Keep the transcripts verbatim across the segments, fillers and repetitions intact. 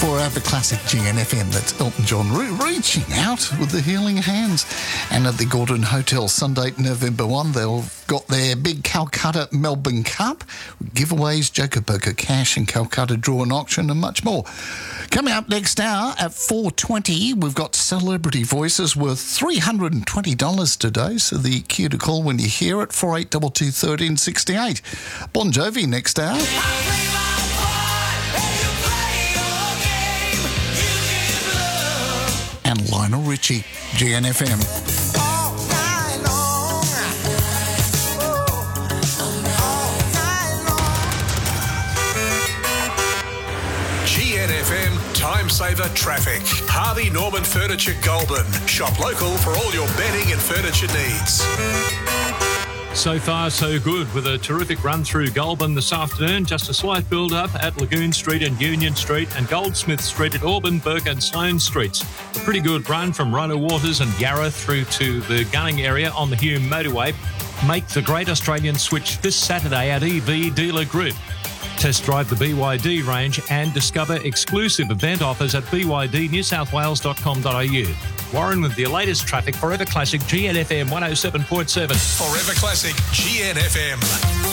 For the classic G N F M, that's Elton John re- reaching out with the healing hands. And at the Gordon Hotel, Sunday, November first, they've got their big Calcutta Melbourne Cup, giveaways, Joker Poker Cash and Calcutta Draw and Auction and much more. Coming up next hour at four twenty, we've got Celebrity Voices worth three hundred twenty dollars today, so the cue to call when you hear it, four eight two two, one three six eight. Bon Jovi next hour. And Lionel Richie, G N F M. All night long. All night long. G N F M Time Saver Traffic. Harvey Norman Furniture Goulburn. Shop local for all your bedding and furniture needs. So far, so good, with a terrific run through Goulburn this afternoon. Just a slight build-up at Lagoon Street and Union Street and Goldsmith Street at Auburn, Burke and Sloane Streets. A pretty good run from Rhino Waters and Yarra through to the Gunning area on the Hume Motorway. Make the Great Australian Switch this Saturday at E V Dealer Group. Test drive the B Y D range and discover exclusive event offers at b y d new south wales dot com dot a u. Warren with the latest traffic. Forever Classic G N F M one oh seven point seven. Forever Classic G N F M.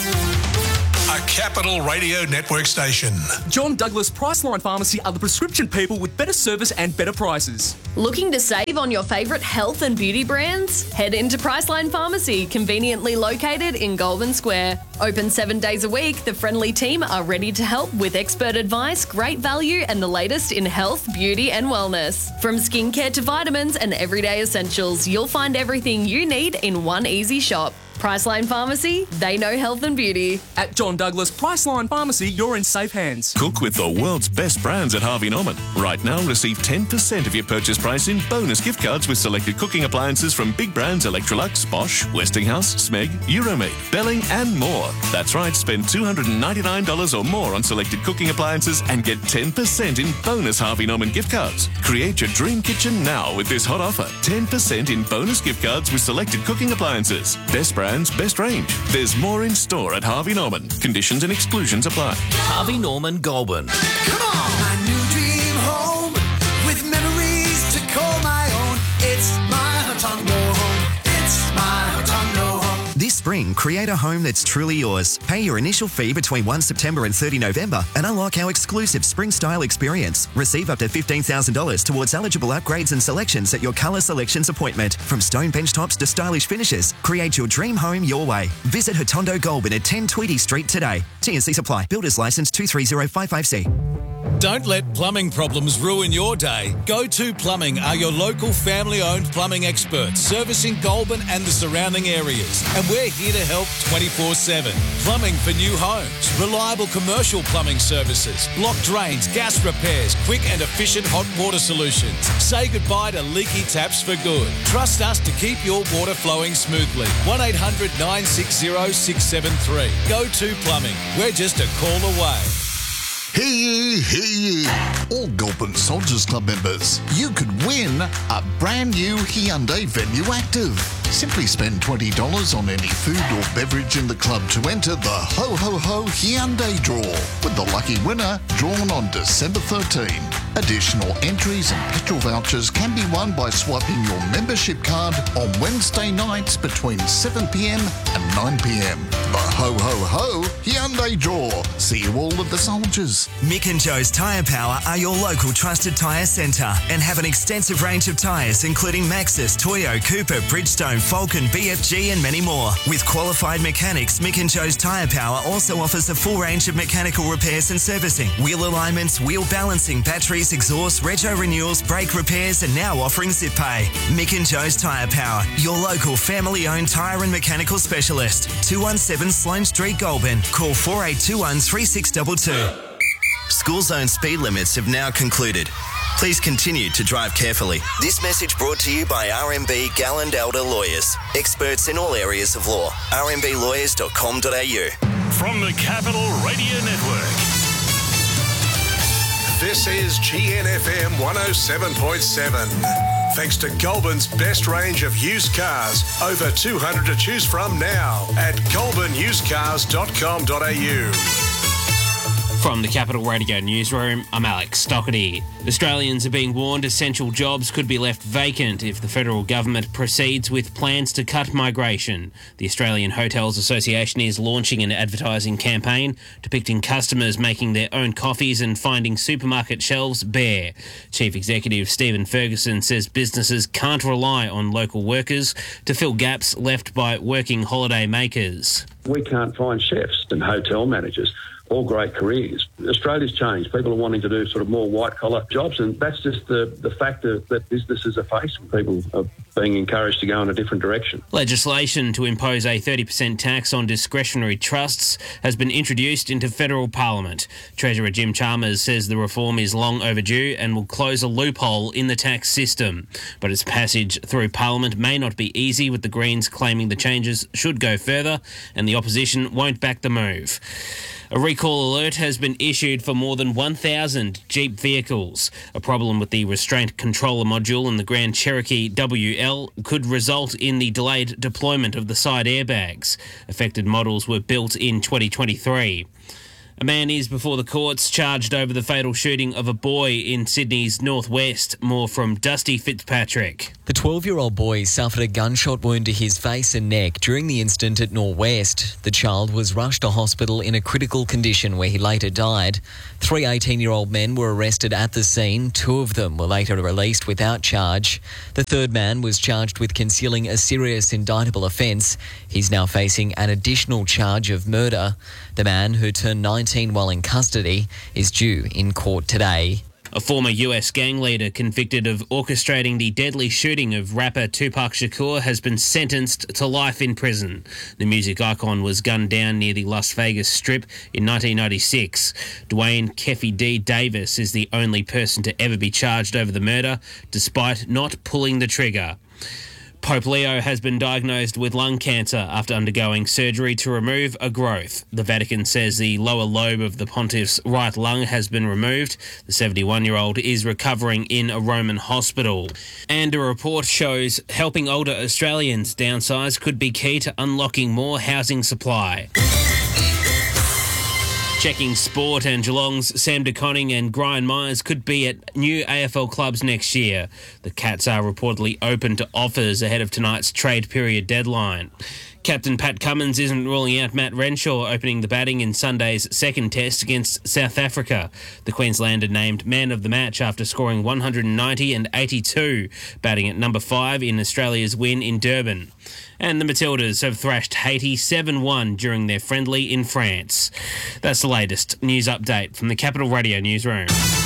A Capital Radio Network station. John Douglas Priceline Pharmacy are the prescription people with better service and better prices. Looking to save on your favourite health and beauty brands? Head into Priceline Pharmacy, conveniently located in Goulburn Square. Open seven days a week, the friendly team are ready to help with expert advice, great value and the latest in health, beauty and wellness. From skincare to vitamins and everyday essentials, you'll find everything you need in one easy shop. Priceline Pharmacy, they know health and beauty. At John Douglas Priceline Pharmacy, you're in safe hands. Cook with the world's best brands at Harvey Norman. Right now, receive ten percent of your purchase price in bonus gift cards with selected cooking appliances from big brands Electrolux, Bosch, Westinghouse, Smeg, Euromade, Belling and more. That's right, spend two hundred ninety-nine dollars or more on selected cooking appliances and get ten percent in bonus Harvey Norman gift cards. Create your dream kitchen now with this hot offer. ten percent in bonus gift cards with selected cooking appliances. Best brands, best range. There's more in store at Harvey Norman. Conditions and exclusions apply. Harvey Norman Goulburn. Come on, my new dream home with memories to call my own. It's my Hotondo home. It's my Hotondo home. This spring, create a home that's truly yours. Pay your initial fee between the first of September and thirtieth of November and unlock our exclusive spring style experience. Receive up to fifteen thousand dollars towards eligible upgrades and selections at your colour selections appointment. From stone bench tops to stylish finishes, create your dream home your way. Visit Hotondo Goulburn at ten Tweedy Street today. T and C supply. Builders licence two three zero five five C. Don't let plumbing problems ruin your day. Go To Plumbing are your local family-owned plumbing experts, servicing Goulburn and the surrounding areas. And we're here to help twenty-four seven. Plumbing for new homes, reliable commercial plumbing services, block drains, gas repairs, quick and efficient hot water solutions. Say goodbye to leaky taps for good. Trust us to keep your water flowing smoothly. one eight hundred nine six zero six seven three. Go To Plumbing. We're just a call away. Hear ye, hear ye. All Goulburn Soldiers Club members, you could win a brand new Hyundai Venue Active. Simply spend twenty dollars on any food or beverage in the club to enter the Ho Ho Ho Hyundai Draw, with the lucky winner drawn on December thirteenth. Additional entries and petrol vouchers can be won by swiping your membership card on Wednesday nights between seven p.m. and nine p.m. The Ho Ho Ho Hyundai Draw. See you all at the Soldiers. Mick and Joe's Tyre Power are your local trusted tyre centre and have an extensive range of tyres including Maxxis, Toyo, Cooper, Bridgestone, Falcon, B F G and many more. With qualified mechanics, Mick and Joe's Tyre Power also offers a full range of mechanical repairs and servicing, wheel alignments, wheel balancing, batteries, exhaust, rego renewals, brake repairs and now offering zip pay. Mick and Joe's Tyre Power, your local family-owned tyre and mechanical specialist. two one seven Sloane Street, Goulburn. Call four eight two one three six two two. School zone speed limits have now concluded. Please continue to drive carefully. This message brought to you by R M B Galland Elder Lawyers, experts in all areas of law. r m b lawyers dot com dot a u. From the Capital Radio Network, this is G N F M one oh seven point seven. Thanks to Goulburn's best range of used cars, over two hundred to choose from now at goulburn used cars dot com dot a u. From the Capital Radio newsroom, I'm Alex Stockerty. Australians are being warned essential jobs could be left vacant if the federal government proceeds with plans to cut migration. The Australian Hotels Association is launching an advertising campaign depicting customers making their own coffees and finding supermarket shelves bare. Chief Executive Stephen Ferguson says businesses can't rely on local workers to fill gaps left by working holiday makers. We can't find chefs and hotel managers. All great careers. Australia's changed. People are wanting to do sort of more white-collar jobs, and that's just the, the factor that businesses are facing. People are being encouraged to go in a different direction. Legislation to impose a thirty percent tax on discretionary trusts has been introduced into federal parliament. Treasurer Jim Chalmers says the reform is long overdue and will close a loophole in the tax system. But its passage through parliament may not be easy, with the Greens claiming the changes should go further and the opposition won't back the move. A recall alert has been issued for more than one thousand Jeep vehicles. A problem with the restraint controller module in the Grand Cherokee W L could result in the delayed deployment of the side airbags. Affected models were built in twenty twenty-three. A man is before the courts charged over the fatal shooting of a boy in Sydney's northwest. More from Dusty Fitzpatrick. The twelve-year-old boy suffered a gunshot wound to his face and neck during the incident at Norwest. The child was rushed to hospital in a critical condition where he later died. Three eighteen-year-old men were arrested at the scene. Two of them were later released without charge. The third man was charged with concealing a serious indictable offence. He's now facing an additional charge of murder. The man, who turned nineteen while in custody, is due in court today. A former U S gang leader convicted of orchestrating the deadly shooting of rapper Tupac Shakur has been sentenced to life in prison. The music icon was gunned down near the Las Vegas Strip in nineteen ninety-six. Dwayne Keffy D. Davis is the only person to ever be charged over the murder, despite not pulling the trigger. Pope Leo has been diagnosed with lung cancer after undergoing surgery to remove a growth. The Vatican says the lower lobe of the pontiff's right lung has been removed. The seventy-one-year-old is recovering in a Roman hospital. And a report shows helping older Australians downsize could be key to unlocking more housing supply. Checking sport, and Geelong's Sam De Koning and Brian Myers could be at new A F L clubs next year. The Cats are reportedly open to offers ahead of tonight's trade period deadline. Captain Pat Cummins isn't ruling out Matt Renshaw opening the batting in Sunday's second test against South Africa. The Queenslander named man of the match after scoring one hundred ninety and eighty-two, batting at number five in Australia's win in Durban. And the Matildas have thrashed Haiti seven one during their friendly in France. That's the latest news update from the Capital Radio newsroom.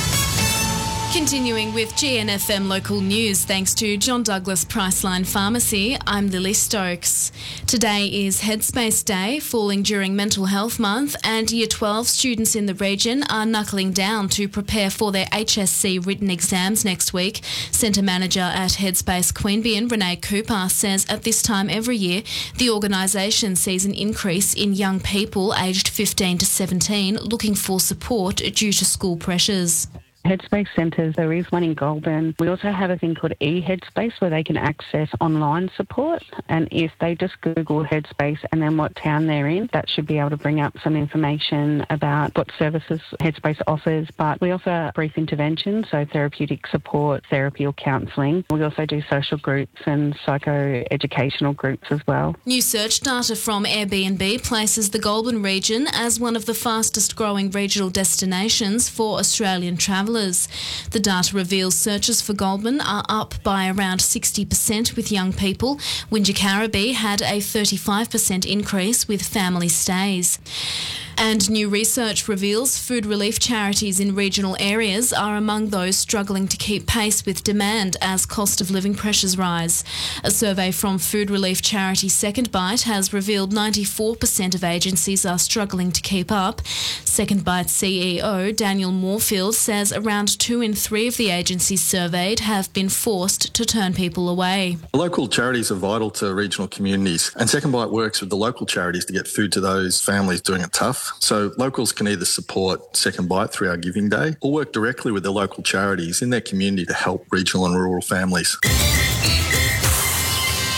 Continuing with G N F M local news, thanks to John Douglas Priceline Pharmacy, I'm Lily Stokes. Today is Headspace Day, falling during Mental Health Month, and Year twelve students in the region are knuckling down to prepare for their H S C written exams next week. Centre Manager at Headspace Queanbeyan, Renee Cooper, says at this time every year, the organisation sees an increase in young people aged fifteen to seventeen looking for support due to school pressures. Headspace centres, there is one in Goulburn. We also have a thing called e-Headspace where they can access online support, and if they just Google Headspace and then what town they're in, that should be able to bring up some information about what services Headspace offers. But we offer brief intervention, so therapeutic support, therapy or counselling. We also do social groups and psycho-educational groups as well. New search data from Airbnb places the Goulburn region as one of the fastest growing regional destinations for Australian travellers. The data reveals searches for Goulburn are up by around sixty percent with young people. Wingecarribee had a thirty-five percent increase with family stays. And new research reveals food relief charities in regional areas are among those struggling to keep pace with demand as cost of living pressures rise. A survey from food relief charity Second Bite has revealed ninety-four percent of agencies are struggling to keep up. Second Bite C E O Daniel Moorfield says around two in three of the agencies surveyed have been forced to turn people away. Local charities are vital to regional communities, and Second Bite works with the local charities to get food to those families doing it tough. So locals can either support Second Bite through our Giving Day or work directly with the local charities in their community to help regional and rural families.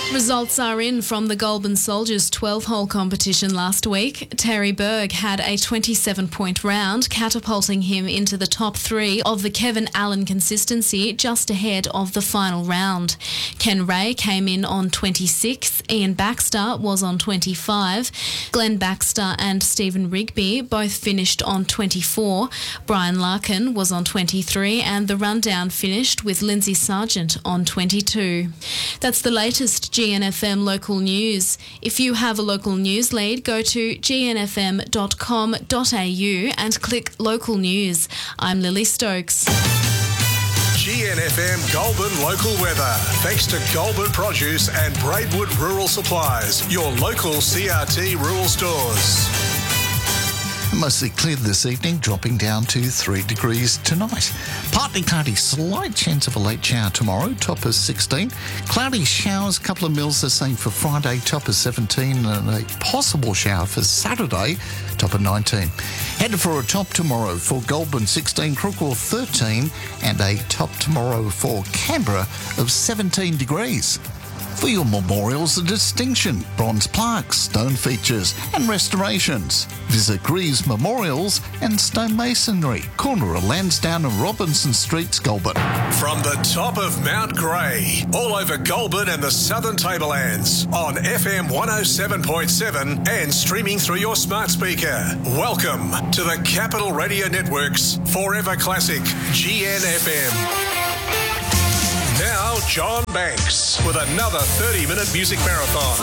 Results are in from the Goulburn Soldiers twelve-hole competition last week. Terry Berg had a twenty-seven point round, catapulting him into the top three of the Kevin Allen consistency, just ahead of the final round. Ken Ray came in on twenty-six, Ian Baxter was on twenty-five, Glenn Baxter and Stephen Rigby both finished on twenty-four, Brian Larkin was on twenty-three, and the rundown finished with Lindsay Sargent on twenty-two. That's the latest G N F M local news. If you have a local news lead, go to g n f m dot com dot a u and click local news. I'm Lily Stokes. G N F M Goulburn local weather. Thanks to Goulburn Produce and Braidwood Rural Supplies, your local C R T rural stores. Mostly clear this evening, dropping down to three degrees tonight. Partly cloudy, slight chance of a late shower tomorrow, top of sixteen. Cloudy showers, a couple of mils the same for Friday, top of seventeen, and a possible shower for Saturday, top of nineteen. Headed for a top tomorrow for Goulburn, sixteen, Crookwell, thirteen, and a top tomorrow for Canberra of seventeen degrees. For your memorials of distinction, bronze plaques, stone features and restorations, visit Greaves Memorials and Stonemasonry, corner of Lansdowne and Robinson Streets, Goulburn. From the top of Mount Grey, all over Goulburn and the Southern Tablelands, on F M one oh seven point seven and streaming through your smart speaker. Welcome to the Capital Radio Network's Forever Classic G N F M. Now, John Banks with another thirty-minute music marathon.